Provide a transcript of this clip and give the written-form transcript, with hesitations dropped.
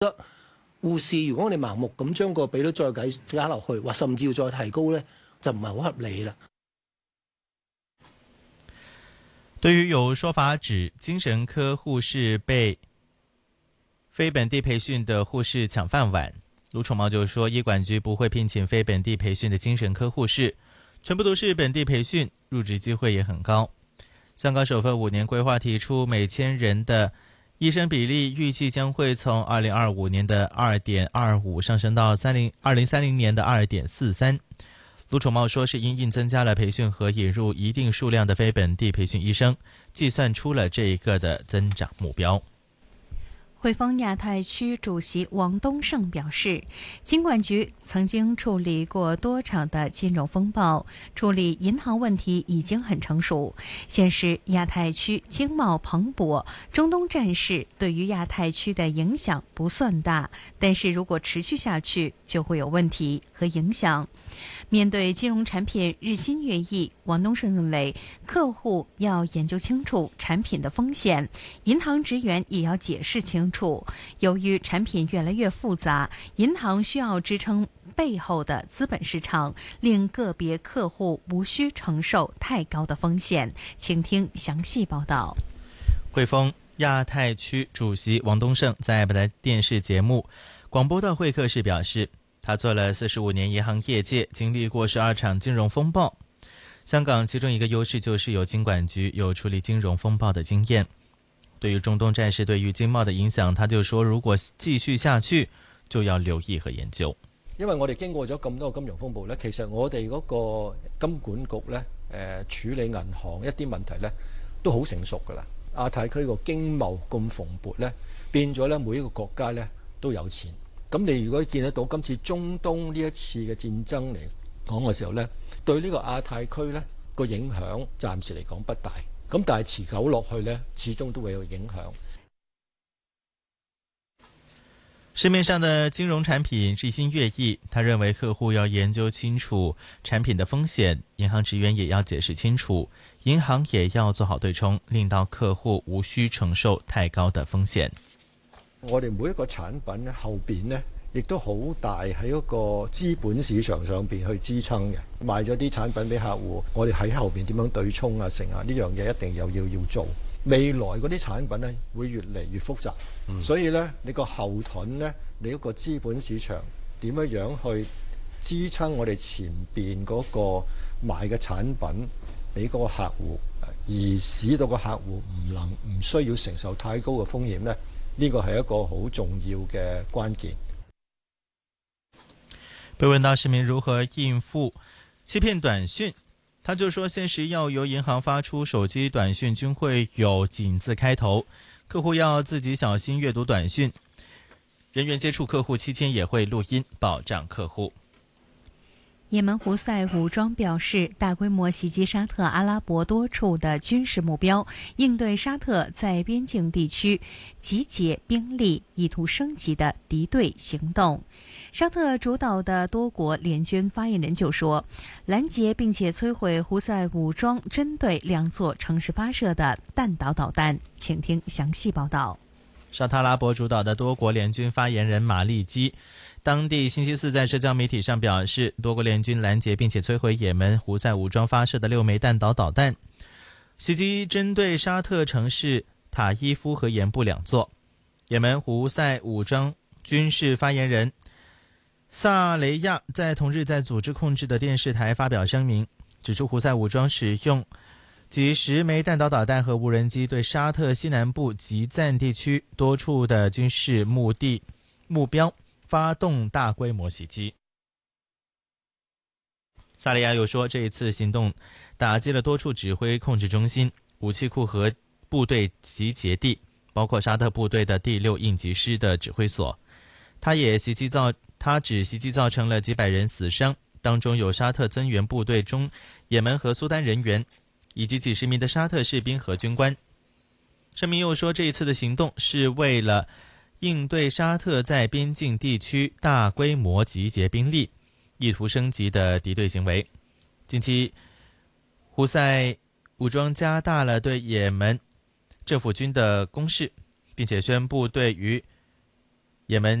護士如果我哋盲目咁將個比率再加落去，或甚至要再提高呢，就唔係好合理啦。 对于有说法指精神科护士被非本地培训的护士抢饭碗，卢宠茂就说，医管局不会聘请非本地培训的精神科护士，全部都是本地培训，入职机会也很高。香港首份5年规划提出，每千人的医生比例预计将会从2025年的 2.25 上升到2030年的 2.43。卢宠茂说，是因应增加了培训和引入一定数量的非本地培训医生，计算出了这一个的增长目标。 汇丰亚太区主席王东胜表示，金管局曾经处理过多场的金融风暴，处理银行问题已经很成熟。现时亚太区经贸蓬勃，中东战事对于亚太区的影响不算大，但是如果持续下去，就会有问题和影响。面对金融产品日新月异，王东胜认为，客户要研究清楚产品的风险，银行职员也要解释清楚。由于产品越来越复杂，银行需要支撑背后的资本市场，令个别客户无需承受太高的风险。请听详细报道。 汇丰亚太区主席王东胜在本台电视节目广播道会客室表示，他做了45年银行业界，经历过12场金融风暴。香港其中一个优势就是有金管局有处理金融风暴的经验。对于中东战事对于经贸的影響，他就說如果繼續下去就要留意和研究。 因為我哋經過咗咁多金融風暴呢，其實我哋嗰個金管局呢，處理銀行一啲問題呢都好成熟㗎啦。亞太區個經貿咁蓬勃呢，變咗呢每一個國家呢都有錢。咁你如果見得到今次中東呢一次嘅戰爭嚟講嘅時候呢，對呢個亞太區呢個影響暫時嚟講不大。咁但係持久落去呢，始終都會有影響。 市面上的金融產品日新月異，他認為客戶要研究清楚產品的風險，銀行職員也要解釋清楚，銀行也要做好對沖，令到客戶無需承受太高的風險。 我哋每一個產品呢後邊呢，亦都好大喺嗰個資本市場上邊去支撐嘅，賣咗啲產品俾客戶，我哋喺後邊點樣對沖啊成啊，呢樣嘢一定要做。未來嗰啲產品呢會越嚟越複雜，所以呢你個後盾呢，你嗰個資本市場點樣去支撐我哋前邊嗰個賣嘅產品俾嗰個客戶，而使到個客戶唔需要承受太高嘅風險呢，呢個係一個好重要嘅關鍵。 被問到市民如何應付欺騙短訊，他就說現時要由銀行發出手機短訊均會有井字開頭，客戶要自己小心閱讀短訊，人員接觸客戶期間也會錄音保障客戶。 也門胡塞武裝表示，大規模襲擊沙特阿拉伯多處的軍事目標，應對沙特在邊境地區集結兵力意圖升級的敵對行動。沙特主導的多國聯軍發言人就說，攔截並且摧毀胡塞武裝針對2座城市發射的彈道導彈。請聽詳細報道。 沙特阿拉伯主導的多國聯軍發言人馬利基當地星期四在社交媒體上表示，多國聯軍攔截並且摧毀也門胡塞武裝發射的6枚彈道導彈，襲擊針對沙特城市塔伊夫和鹽布2座。也門胡塞武裝軍事發言人薩雷亞在同日在組織控制的電視台發表聲明，指出胡塞武裝使用幾10枚彈道導彈和無人機對沙特西南部吉贊地區多處的軍事目標發動大規模襲擊。薩雷亞又說，這一次行動打擊了多處指揮控制中心、武器庫和部隊集結地，包括沙特部隊的第6應急師的指揮所。他指襲擊造成了幾百人死傷，當中有沙特增援部隊中也門和蘇丹人員，以及幾10名的沙特士兵和軍官。聲明又說，這一次的行動是為了應對沙特在邊境地區大規模集結兵力，意圖升級的敵對行為。近期，胡塞武裝加大了對也門政府軍的攻勢，並且宣布對於也门